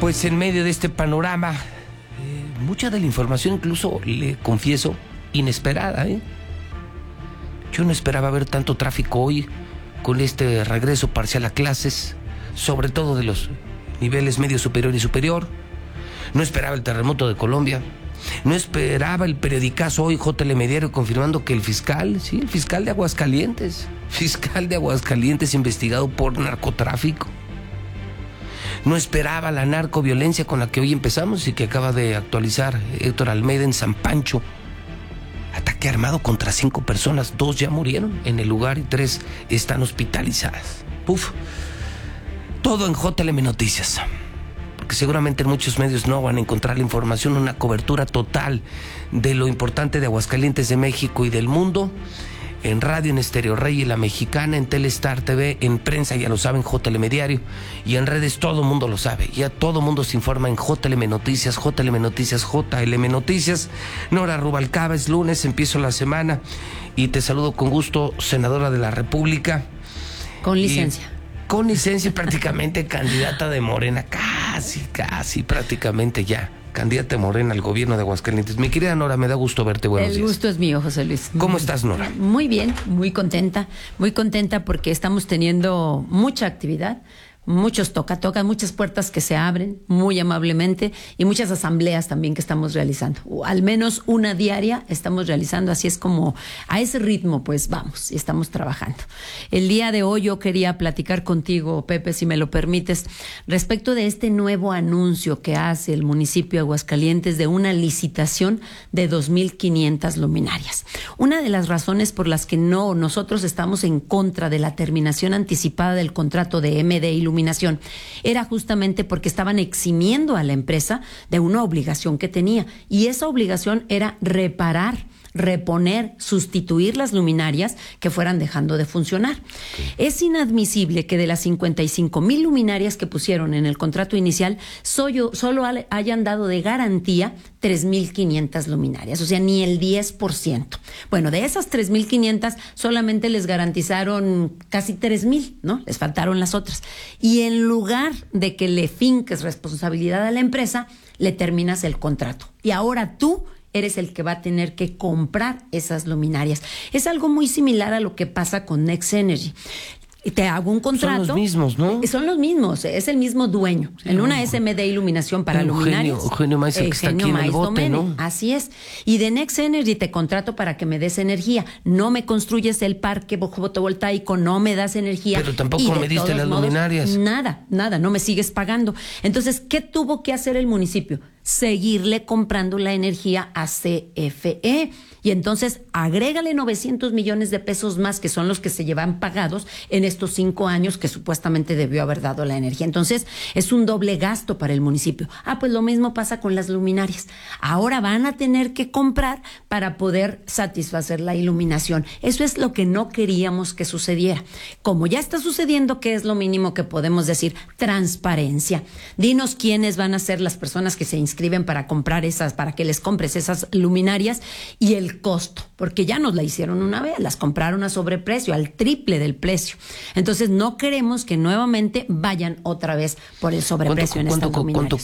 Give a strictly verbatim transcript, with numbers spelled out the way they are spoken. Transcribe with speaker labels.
Speaker 1: Pues en medio de este panorama, eh, mucha de la información, incluso le confieso, inesperada, ¿eh? Yo no esperaba ver tanto tráfico hoy con este regreso parcial a clases, sobre todo de los niveles medio superior y superior. No esperaba el terremoto de Colombia. No esperaba el periodicazo hoy, J L Mediario, confirmando que el fiscal, sí, el fiscal de Aguascalientes, fiscal de Aguascalientes investigado por narcotráfico. No esperaba la narcoviolencia con la que hoy empezamos y que acaba de actualizar Héctor Almeida en San Pancho. Ataque armado contra cinco personas, dos ya murieron en el lugar y tres están hospitalizadas. Uf, todo en J L M Noticias. Porque seguramente en muchos medios no van a encontrar la información, una cobertura total de lo importante de Aguascalientes, de México y del mundo. En radio, en Estéreo Rey y La Mexicana, en Telestar T V, en prensa, ya lo saben, J L M Diario, y en redes todo el mundo lo sabe, ya todo el mundo se informa en J L M Noticias, J L M Noticias, J L M Noticias. Nora Rubalcaba, es lunes, empiezo la semana y te saludo con gusto, senadora de la República.
Speaker 2: Con licencia.
Speaker 1: Y, con licencia y prácticamente candidata de Morena, casi, casi, prácticamente ya. Candidata Morena al gobierno de Aguascalientes. Mi querida Nora, me da gusto verte. Buenos días.
Speaker 2: El gusto es mío, José Luis.
Speaker 1: ¿Cómo estás, Nora?
Speaker 2: Muy bien, muy contenta, muy contenta porque estamos teniendo mucha actividad, muchos toca-toca, muchas puertas que se abren muy amablemente y muchas asambleas también que estamos realizando. O al menos una diaria estamos realizando, así es como a ese ritmo pues vamos y estamos trabajando. El día de hoy yo quería platicar contigo, Pepe, si me lo permites, respecto de este nuevo anuncio que hace el municipio de Aguascalientes de una licitación de dos mil quinientas luminarias. Una de las razones por las que no nosotros estamos en contra de la terminación anticipada del contrato de M D Iluminación era justamente porque estaban eximiendo a la empresa de una obligación que tenía, y esa obligación era reparar, reponer, sustituir las luminarias que fueran dejando de funcionar. Okay. Es inadmisible que de las cincuenta y cinco mil luminarias que pusieron en el contrato inicial, solo, solo hayan dado de garantía tres mil quinientas luminarias, o sea, ni el diez por ciento. Bueno, de esas tres mil quinientas solamente les garantizaron casi tres mil, ¿no? Les faltaron las otras. Y en lugar de que le finques responsabilidad a la empresa, le terminas el contrato. Y ahora tú eres el que va a tener que comprar esas luminarias. Es algo muy similar a lo que pasa con Next Energy. Te hago un contrato.
Speaker 1: Son los mismos, ¿no?
Speaker 2: Son los mismos, es el mismo dueño. Sí, en una S M D Iluminación para
Speaker 1: Eugenio,
Speaker 2: luminarias.
Speaker 1: Eugenio Maiz, el que está aquí en el bote, Domene, ¿no?
Speaker 2: Así es. Y de Next Energy te contrato para que me des energía. No me construyes el parque fotovoltaico, no me das energía.
Speaker 1: Pero tampoco me diste las modos, luminarias.
Speaker 2: Nada, nada, no me sigues pagando. Entonces, ¿qué tuvo que hacer el municipio? Seguirle comprando la energía a C F E. Y entonces agrégale novecientos millones de pesos más, que son los que se llevan pagados en estos cinco años que supuestamente debió haber dado la energía. Entonces es un doble gasto para el municipio. Ah, pues lo mismo pasa con las luminarias. Ahora van a tener que comprar para poder satisfacer la iluminación. Eso es lo que no queríamos que sucediera. Como ya está sucediendo, ¿qué es lo mínimo que podemos decir? Transparencia. Dinos quiénes van a ser las personas que se inscriben para comprar esas, para que les compres esas luminarias, y el costo, porque ya nos la hicieron una vez, las compraron a sobreprecio, al triple del precio. Entonces no queremos que nuevamente vayan otra vez por el sobreprecio en estas luminarias.